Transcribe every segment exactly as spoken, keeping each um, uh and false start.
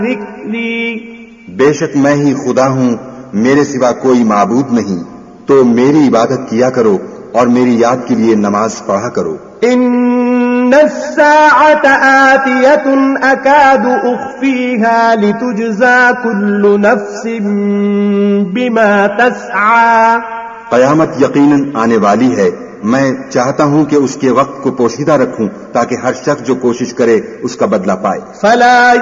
ذکری، بے شک میں ہی خدا ہوں، میرے سوا کوئی معبود نہیں، تو میری عبادت کیا کرو اور میری یاد کے لیے نماز پڑھا کرو۔ ان الساعة آتية اكاد اخفيها لتجزى كل نفس بما تسعى، قیامت یقیناً آنے والی ہے، میں چاہتا ہوں کہ اس کے وقت کو پوشیدہ رکھوں تاکہ ہر شخص جو کوشش کرے اس کا بدلہ پائے۔ فلا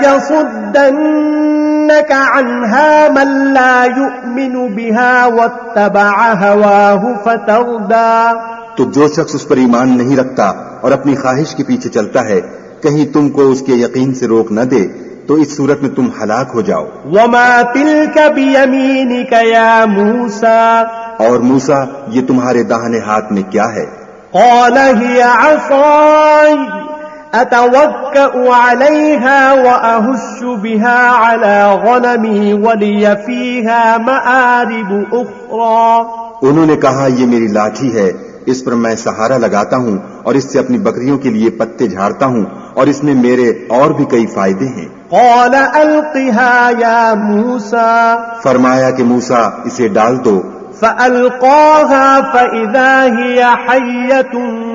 يصدنك عنها من لا يؤمن بها واتبع هواه فتردى، تو جو شخص اس پر ایمان نہیں رکھتا اور اپنی خواہش کے پیچھے چلتا ہے، کہیں تم کو اس کے یقین سے روک نہ دے تو اس صورت میں تم ہلاک ہو جاؤ۔ وما تلك بيمينك يا موسى، اور موسیٰ یہ تمہارے داہنے ہاتھ میں کیا ہے؟ قال هي عصاي اتوكأ عليها واهش بها على غنمي ولي فيها مآرب اخرى، انہوں نے کہا یہ میری لاٹھی ہے، اس پر میں سہارا لگاتا ہوں اور اس سے اپنی بکریوں کے لیے پتے جھاڑتا ہوں اور اس میں میرے اور بھی کئی فائدے ہیں۔ قال القها يا موسى، فرمایا کہ موسیٰ اسے ڈال دو۔ فألقاها فإذا هي حية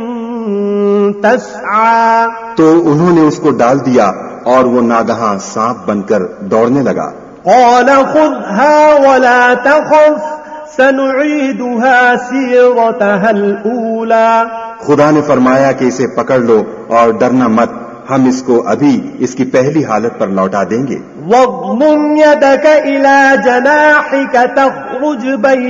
تسعى، تو انہوں نے اس کو ڈال دیا اور وہ ناگہاں سانپ بن کر دوڑنے لگا۔ قال خذها ولا تخف سنعيدها سيرتها الأولى، خدا نے فرمایا کہ اسے پکڑ لو اور ڈرنا مت، ہم اس کو ابھی اس کی پہلی حالت پر لوٹا دیں گے۔ واضمم يدك إلى جناحك تخرج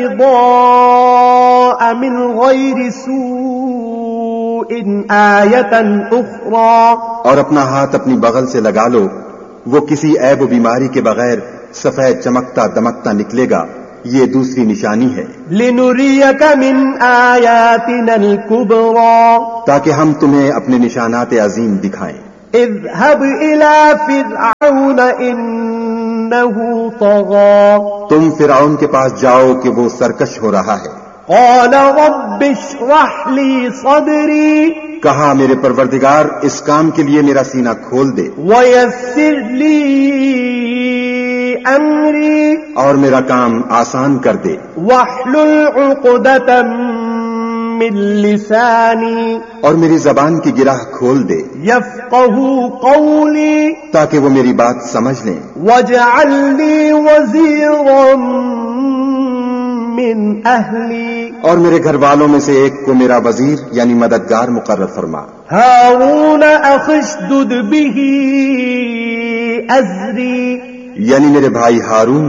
بيضاء من غير سوء آية أخرى، اور اپنا ہاتھ اپنی بغل سے لگا لو، وہ کسی عیب و بیماری کے بغیر سفید چمکتا دمکتا نکلے گا، یہ دوسری نشانی ہے۔ لنريك من آياتنا الكبرى، تاکہ ہم تمہیں اپنے نشانات عظیم دکھائیں۔ اذهب إلى فرعون إنه طغى، تم فرعون کے پاس جاؤ کہ وہ سرکش ہو رہا ہے۔ قال رب اشرح لي صدري، کہا میرے پروردگار اس کام کے لیے میرا سینہ کھول دے، ويسر لي أمري، اور میرا کام آسان کر دے، واحلل عقدة من لساني، اور میری زبان کی گرہ کھول دے يفقهوا قولي، تاکہ وہ میری بات سمجھ لیں۔ واجعل لي وزيرا من أهلي، اور میرے گھر والوں میں سے ایک کو میرا وزیر یعنی مددگار مقرر فرما۔ هارون أخي اشدد به أزري، یعنی میرے بھائی ہارون